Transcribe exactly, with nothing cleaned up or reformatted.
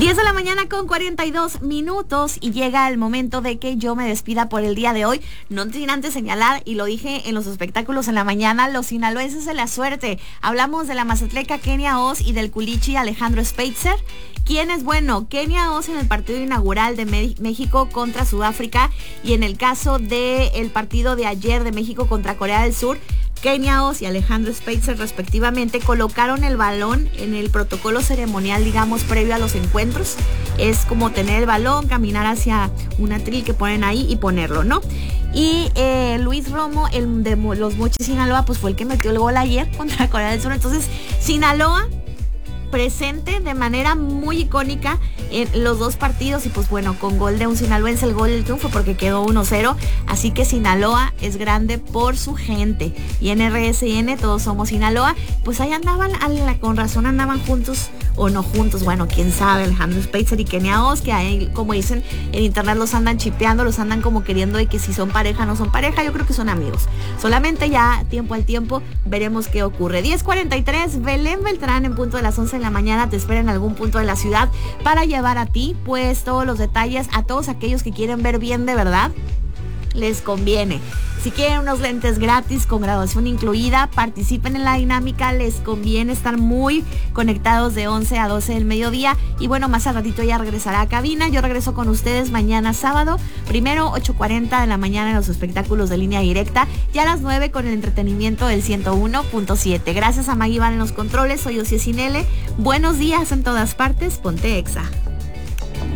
diez de la mañana con cuarenta y dos minutos y llega el momento de que yo me despida por el día de hoy. No sin antes señalar, y lo dije en los espectáculos en la mañana, los sinaloenses de la suerte. Hablamos de la mazatleca Kenia Oz y del culichi Alejandro Spitzer. ¿Quién es bueno? Kenia Oz en el partido inaugural de Me- México contra Sudáfrica, y en el caso del partido de ayer de México contra Corea del Sur, Kenia Oz y Alejandro Spitzer respectivamente colocaron el balón en el protocolo ceremonial, digamos, previo a los encuentros. Es como tener el balón, caminar hacia un atril que ponen ahí y ponerlo, ¿no? Y eh, Luis Romo, el de los Mochis Sinaloa, pues fue el que metió el gol ayer contra Corea del Sur. Entonces, Sinaloa presente de manera muy icónica en los dos partidos, y pues bueno, con gol de un sinaloense, el gol del triunfo, porque quedó uno cero, así que Sinaloa es grande por su gente, y en R S N todos somos Sinaloa. Pues ahí andaban, con razón andaban juntos, o no juntos, bueno, quién sabe, Alejandro Spitzer y Kenia Oz, que ahí, como dicen en internet, los andan chipeando, los andan como queriendo de que si son pareja, no son pareja. Yo creo que son amigos, solamente ya tiempo al tiempo veremos qué ocurre. diez cuarenta y tres, Belén Beltrán en punto de las once de la mañana te espera en algún punto de la ciudad para llevar a ti pues todos los detalles. A todos aquellos que quieren ver bien de verdad, les conviene. Si quieren unos lentes gratis con graduación incluida, participen en la dinámica. Les conviene estar muy conectados de once a doce del mediodía. Y bueno, más al ratito ya regresará a cabina. Yo regreso con ustedes mañana sábado, primero ocho cuarenta de la mañana en los espectáculos de Línea Directa, y a las nueve con el entretenimiento del ciento uno punto siete. Gracias a Maggie Van en los controles. Soy Ocié Sinele. Buenos días en todas partes. Ponte Exa.